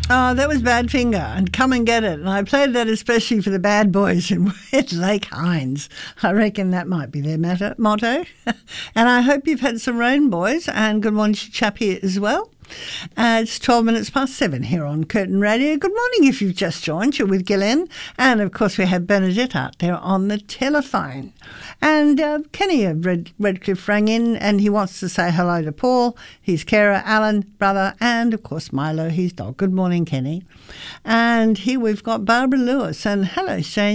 Oh, that was Badfinger and Come and Get It. And I played that especially for the bad boys in Lake Hines. I reckon that might be their motto. And I hope you've had some rain, boys. And good morning to Chappie as well. It's 12 minutes past 7 here on Curtin Radio. Good morning if you've just joined. You're with Gillian. And, of course, we have Bernadette out there on the telephone. And Kenny of Redcliffe rang in and he wants to say hello to Paul, his carer, Alan, brother, and, of course, Milo, his dog. Good morning, Kenny. And here we've got Barbara Lewis. And hello, Shane.